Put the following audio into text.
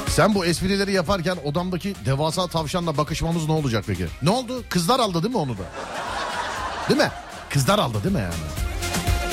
Sen bu esprileri yaparken odamdaki devasa tavşanla bakışmamız ne olacak peki? Ne oldu? Kızlar aldı değil mi onu da? Değil mi? Kızlar aldı değil mi yani?